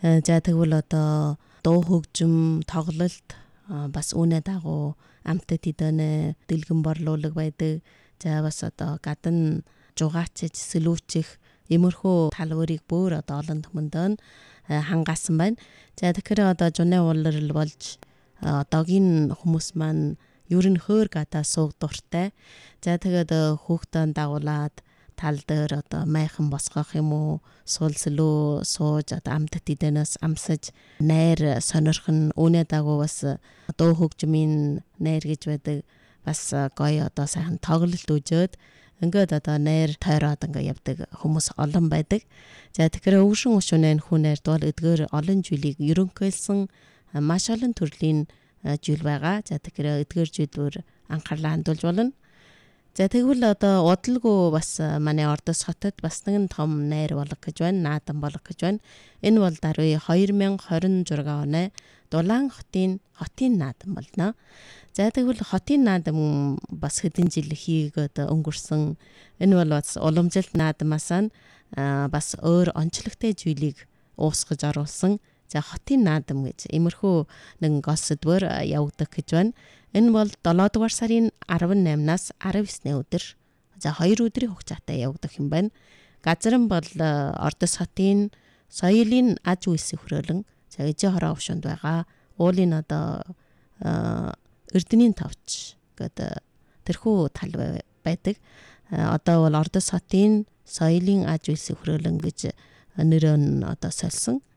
За тэгвэл одоо дуу хөгжим, тоглолт бас үүнээ дагуу амтд идэнэ дэлгэн борлуулаг байдаг. За бас одоо гадна жугаачиж, сэлүүчих иймэрхүү талбарыг бүр одоо олон түмэнд хангаасан байна. За тэгэхээр одоо жуны улирал болж одоогийн хүмүүс маань ерөнхөр гадаа сууг дуртай. За тэгээд хүүхдэн дагуулад тал дээр одоо майхан босгох юм уу, суулслуу сууж одоо амтд идэнээс амсаж найр сонирхон үнэ дагуу бас дуу хөгжмийн найр гэж байдаг. Бас гоё одоо сайхан тоглолт үжөөд ингээд одоо найр тойроод ингээд явдаг хүмүүс олон байдаг. За тэгэхээр өвшин өшөөнэ хүнээр дуул эдгээр олон зүйлийг ерөнхийлсэн маш олон төрлийн зүйл байгаа. За тэгэхээр эдгээр зүйлээр анхаарлаа хандуулж болно. За тэгвэл одоо удалгүй бас манай Ордос хотод бас нэгэн том найр болох гэж байна, наадам болох гэж байна. Энэ бол даруй 2026 оны Дулаан хотын наадам болно. За тэгвэл хотын наадам бас хэдэн жил хийгээд өнгөрсөн. Энэ бол бас уламжилт наадамаас бас өөр онцлогтой зүйлийг уусгаж оруулсан. За хотын наадам гэж иймэрхүү нэгэн гол сэдвээр явагдах гэж байна. Энэ бол 7 дугаар сарын 18-наас 19-ний өдөр. За 2 өдрийн хугацаатай явагдах юм байна. Газар нь бол Ордос хотын соёлын аж үйлсийн хөрөөлөн. За Ижи хороо өвшөнд байгаа. Уулын одоо Эрдэнийн товч гэдэг тэрхүү тал байдаг. Одоо бол Ордос хотын соёлын аж үйлсийн хөрөөлөн гэж нэрөө нь одоо сольсон.